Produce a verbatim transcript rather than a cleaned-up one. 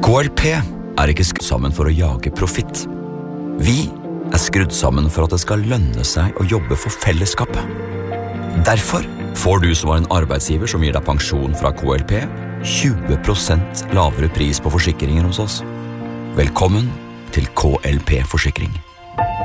K L P er ikke skrudd sammen for å jage profitt. Vi er skrudd sammen for at det skal lønne seg å jobbe for fellesskapet. Derfor får du som har en arbeidsgiver som gir deg pensjon fra K L P tjue prosent lavere pris på forsikringer hos oss. Velkommen til K L P Forsikring.